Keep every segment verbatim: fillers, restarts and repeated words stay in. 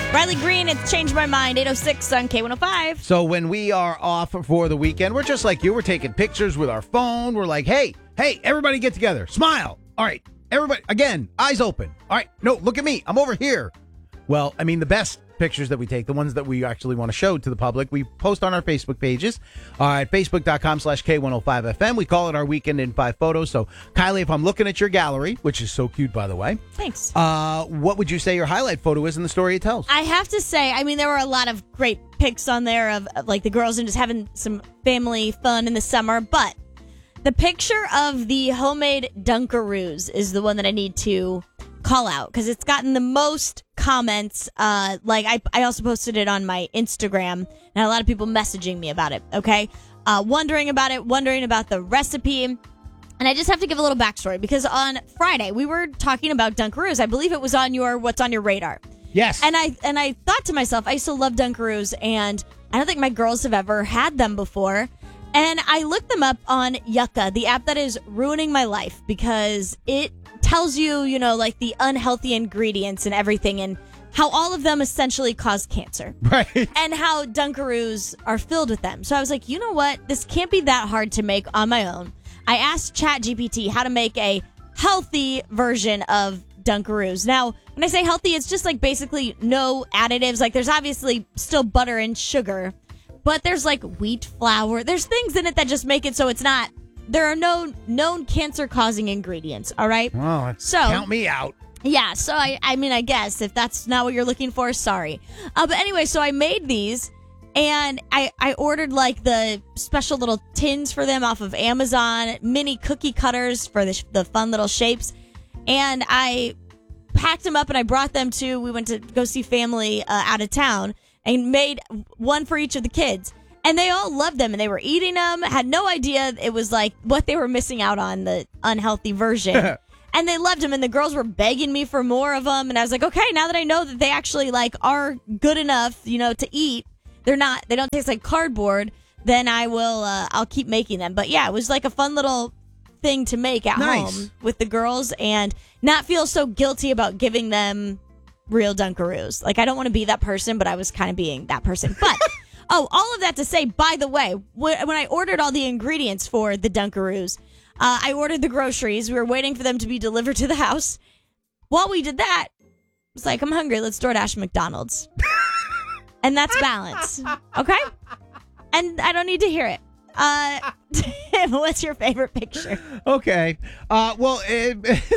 Riley Green, it's Changed My Mind, eight oh six on K one oh five. So when we are off for the weekend, we're just like you. We're taking pictures with our phone. We're like, hey, hey, everybody get together. Smile. All right. Everybody, again, eyes open. All right. No, look at me. I'm over here. Well, I mean, the best pictures that we take, the ones that we actually want to show to the public, we post on our Facebook pages uh, at facebook.com slash K105FM. We call it our Weekend in Five Photos. So, Kylie, if I'm looking at your gallery, which is so cute, by the way. Thanks. Uh, what would you say your highlight photo is in the story it tells? I have to say, I mean, there were a lot of great pics on there of, of like the girls and just having some family fun in the summer, but the picture of the homemade Dunkaroos is the one that I need to call out because it's gotten the most comments. Uh, like I, I also posted it on my Instagram and a lot of people messaging me about it. Okay. Uh, wondering about it, wondering about the recipe. And I just have to give a little backstory because on Friday we were talking about Dunkaroos. I believe it was on your, what's on your radar. Yes. And I, and I thought to myself, I still love Dunkaroos and I don't think my girls have ever had them before. And I looked them up on Yucca, the app that is ruining my life because it tells you, you know, like the unhealthy ingredients and everything and how all of them essentially cause cancer. Right. And how Dunkaroos are filled with them. So I was like, you know what? This can't be that hard to make on my own. I asked ChatGPT how to make a healthy version of Dunkaroos. Now, when I say healthy, it's just like basically no additives. Like there's obviously still butter and sugar, but there's like wheat flour. There's things in it that just make it so it's not. There are no known cancer-causing ingredients, all right? Well, so count me out. Yeah, so I, I mean, I guess if that's not what you're looking for, sorry. Uh, but anyway, so I made these, and I, I ordered, like, the special little tins for them off of Amazon, mini cookie cutters for the, the fun little shapes, and I packed them up, and I brought them to, we went to go see family uh, out of town, and made one for each of the kids. And they all loved them, and they were eating them, had no idea it was, like, what they were missing out on, the unhealthy version. And they loved them, and the girls were begging me for more of them. And I was like, okay, now that I know that they actually, like, are good enough, you know, to eat, they're not, they don't taste like cardboard, then I will, uh, I'll keep making them. But, yeah, it was, like, a fun little thing to make at Nice. home with the girls and not feel so guilty about giving them real Dunkaroos. Like, I don't want to be that person, but I was kind of being that person. But... Oh, all of that to say, by the way, when I ordered all the ingredients for the Dunkaroos, uh, I ordered the groceries. We were waiting for them to be delivered to the house. While we did that, I was like, I'm hungry. Let's DoorDash McDonald's. And that's balance. Okay? And I don't need to hear it. Uh, what's your favorite picture? Okay. Uh, well, it,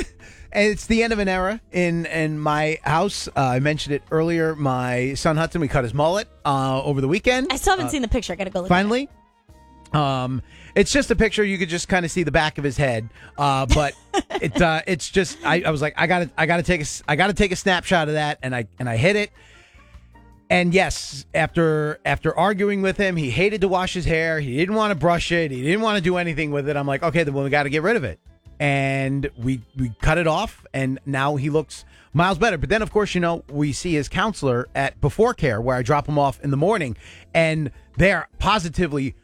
it's the end of an era in, in my house. Uh, I mentioned it earlier. My son Hudson, we cut his mullet uh, over the weekend. I still haven't uh, seen the picture. I got to go look Finally. At it. Um, it's just a picture. You could just kind of see the back of his head. Uh, but it, uh, it's just, I, I was like, I gotta, I gotta take a, I gotta take a snapshot of that. And I, and I hit it. And yes, after after arguing with him, he hated to wash his hair. He didn't want to brush it. He didn't want to do anything with it. I'm like, okay, then we got to get rid of it. And we we cut it off, and now he looks miles better. But then, of course, you know, we see his counselor at Before Care, where I drop him off in the morning, and they're positively,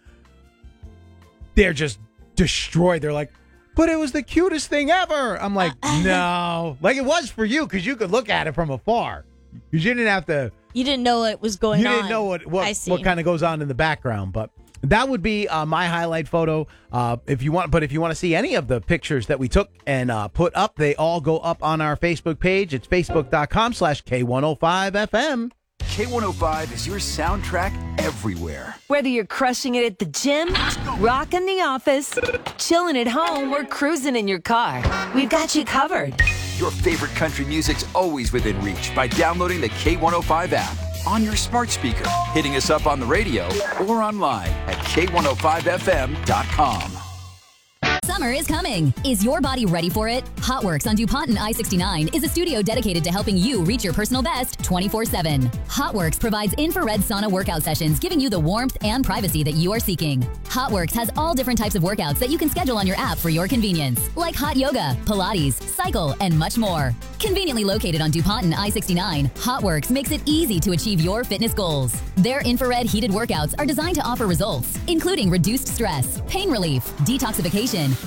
they're just destroyed. They're like, but it was the cutest thing ever. I'm like, no. Like, it was for you, because you could look at it from afar. Because you didn't have to... You didn't know what was going on. You on. didn't know what what, I see. what kind of goes on in the background, but that would be uh, my highlight photo. Uh, if you want, but if you want to see any of the pictures that we took and uh, put up, they all go up on our Facebook page. It's facebook.com slash K105FM. K one oh five is your soundtrack everywhere. Whether you're crushing it at the gym, rocking the office, chilling at home, or cruising in your car, we've got you covered. Your favorite country music's always within reach by downloading the K one oh five app on your smart speaker, hitting us up on the radio, or online at K one oh five F M dot com. Summer is coming. Is your body ready for it? Hotworks on DuPont and I sixty-nine is a studio dedicated to helping you reach your personal best twenty-four seven. Hotworks provides infrared sauna workout sessions, giving you the warmth and privacy that you are seeking. Hotworks has all different types of workouts that you can schedule on your app for your convenience, like hot yoga, Pilates, cycle, and much more. Conveniently located on DuPont and I sixty-nine, Hotworks makes it easy to achieve your fitness goals. Their infrared heated workouts are designed to offer results, including reduced stress, pain relief, detoxification,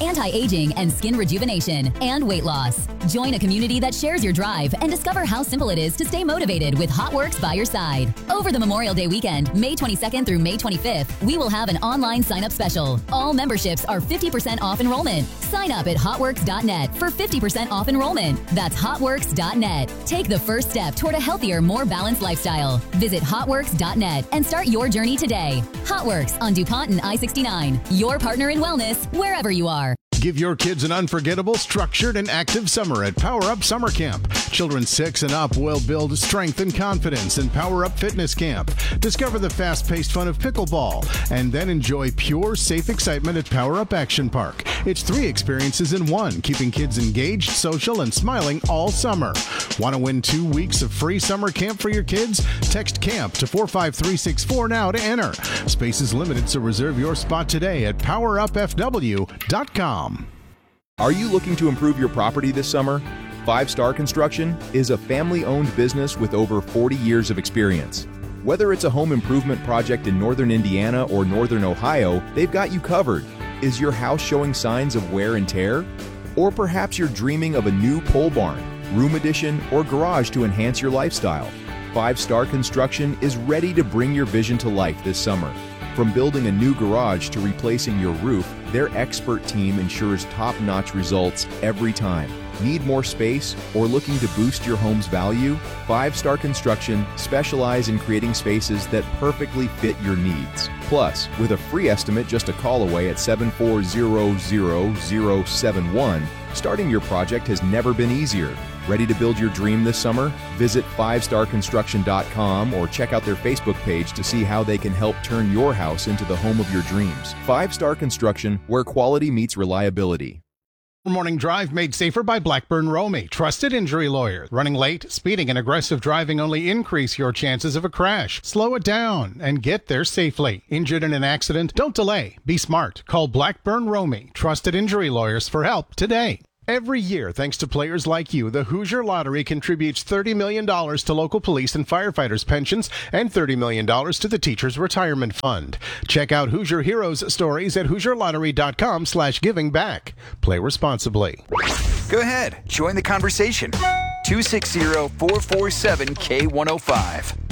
anti-aging and skin rejuvenation, and weight loss. Join a community that shares your drive and discover how simple it is to stay motivated with HotWorks by your side. Over the Memorial Day weekend, May twenty-second through May twenty-fifth, we will have an online sign-up special. All memberships are fifty percent off enrollment. Sign up at hotworks dot net for fifty percent off enrollment. That's hotworks dot net. Take the first step toward a healthier, more balanced lifestyle. Visit hotworks dot net and start your journey today. HotWorks on DuPont and I sixty-nine. Your partner in wellness, wherever you are. Give your kids an unforgettable, structured, and active summer at Power Up Summer Camp. Children six and up will build strength and confidence in Power Up Fitness Camp. Discover the fast-paced fun of pickleball, and then enjoy pure, safe excitement at Power Up Action Park. It's three experiences in one, keeping kids engaged, social, and smiling all summer. Want to win two weeks of free summer camp for your kids? Text CAMP to four five three six four now to enter. Space is limited, so reserve your spot today at power up f w dot com. Are you looking to improve your property this summer? Five Star Construction is a family-owned business with over forty years of experience. Whether it's a home improvement project in northern Indiana or northern Ohio, they've got you covered. Is your house showing signs of wear and tear? Or perhaps you're dreaming of a new pole barn, room addition, or garage to enhance your lifestyle? Five Star Construction is ready to bring your vision to life this summer. From building a new garage to replacing your roof, their expert team ensures top-notch results every time. Need more space or looking to boost your home's value? Five Star Construction specialize in creating spaces that perfectly fit your needs. Plus, with a free estimate just a call away at seven four zero zero zero seven one, starting your project has never been easier. Ready to build your dream this summer? Visit five star construction dot com or check out their Facebook page to see how they can help turn your house into the home of your dreams. Five Star Construction, where quality meets reliability. Morning Drive made safer by Blackburn Romey, trusted injury lawyer. Running late, speeding, and aggressive driving only increase your chances of a crash. Slow it down and get there safely. Injured in an accident? Don't delay. Be smart. Call Blackburn Romey, trusted injury lawyers, for help today. Every year, thanks to players like you, the Hoosier Lottery contributes thirty million dollars to local police and firefighters' pensions and thirty million dollars to the Teachers' Retirement Fund. Check out Hoosier Heroes stories at hoosier lottery dot com slash giving back. Play responsibly. Go ahead, join the conversation. two six zero, four four seven, K one oh five.